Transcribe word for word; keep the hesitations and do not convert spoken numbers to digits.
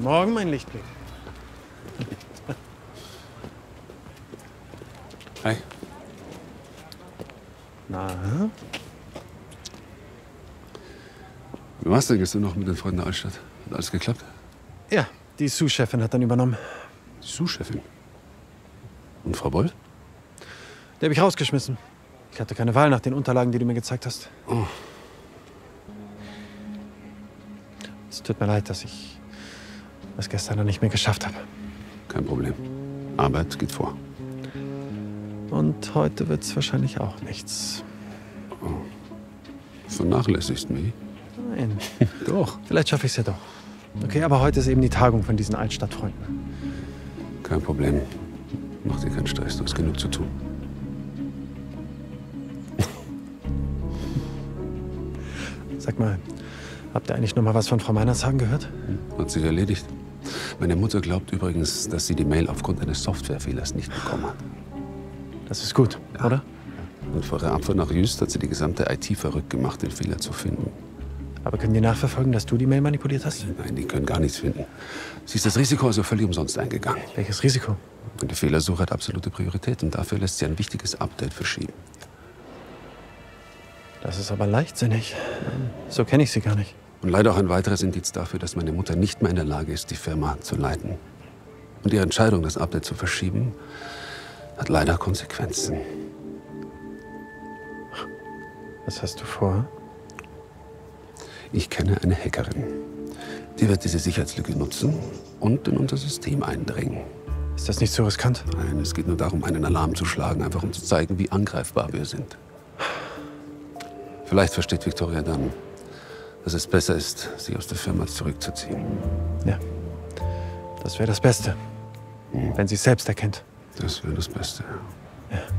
Morgen, mein Lichtblick. Hi. Na? Wie war's denn gestern noch mit den Freunden der Altstadt? Hat alles geklappt? Ja, die Sous-Chefin hat dann übernommen. Die Sous-Chefin? Und Frau Boll? Die habe ich rausgeschmissen. Ich hatte keine Wahl nach den Unterlagen, die du mir gezeigt hast. Oh. Es tut mir leid, dass ich es gestern noch nicht mehr geschafft habe. Kein Problem. Arbeit geht vor. Und heute wird es wahrscheinlich auch nichts. Oh. Vernachlässigst mich? Nein. Doch. Vielleicht schaffe ich es ja doch. Okay, aber heute ist eben die Tagung von diesen Altstadtfreunden. Kein Problem. Mach dir keinen Stress, du hast genug zu tun. Sag mal, habt ihr eigentlich noch mal was von Frau Meinershagen gehört? Hat sich erledigt. Meine Mutter glaubt übrigens, dass sie die Mail aufgrund eines Softwarefehlers nicht bekommen hat. Das ist gut, ja. Oder? Und vor der Abfahrt nach Jüst hat sie die gesamte I T verrückt gemacht, den Fehler zu finden. Aber können die nachverfolgen, dass du die Mail manipuliert hast? Nein, die können gar nichts finden. Sie ist das Risiko also völlig umsonst eingegangen. Welches Risiko? Und die Fehlersuche hat absolute Priorität und dafür lässt sie ein wichtiges Update verschieben. Das ist aber leichtsinnig. So kenne ich sie gar nicht. Und leider auch ein weiteres Indiz dafür, dass meine Mutter nicht mehr in der Lage ist, die Firma zu leiten. Und ihre Entscheidung, das Update zu verschieben, hat leider Konsequenzen. Was hast du vor? Ich kenne eine Hackerin. Die wird diese Sicherheitslücke nutzen und in unser System eindringen. Ist das nicht so riskant? Nein, es geht nur darum, einen Alarm zu schlagen, einfach um zu zeigen, wie angreifbar wir sind. Vielleicht versteht Victoria dann, dass es besser ist, sich aus der Firma zurückzuziehen. Ja, das wäre das Beste, hm. wenn sie es selbst erkennt. Das wäre das Beste, ja. Ja.